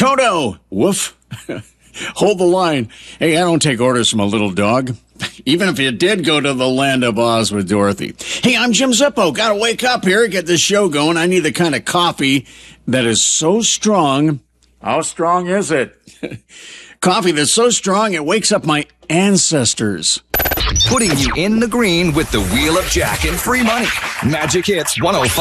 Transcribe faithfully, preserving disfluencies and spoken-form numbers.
Toto! Woof. Hold the line. Hey, I don't take orders from a little dog. Even if you did go to the land of Oz with Dorothy. Hey, I'm Jim Zippo. Gotta wake up here, get this show going. I need the kind of coffee that is so strong. How strong is it? Coffee that's so strong it wakes up my ancestors. Putting you in the green with the Wheel of Jack and free money. Magic Hits one oh five.